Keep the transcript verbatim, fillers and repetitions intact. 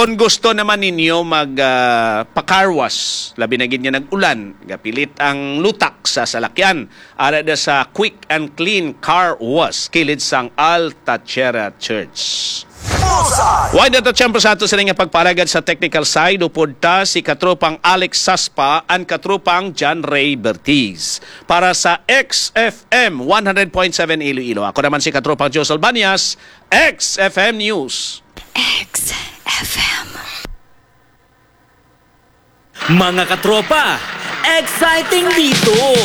Kung gusto naman ninyo magpa-carwash, labi na gid nga nag-ulan, gapilit ang lutak sa salakyan, ara da sa Quick and Clean Car Wash, kilid sang Altatera Church. Why na to tiyempo sa ato sila nga pagparagad sa technical side, upod ta si katropang Alex Saspa and katropang John Ray Bertiz. Para sa X F M one hundred point seven Iloilo, ako naman si katropang Josel Banias, X F M News. X F M. Mga katropa, exciting dito!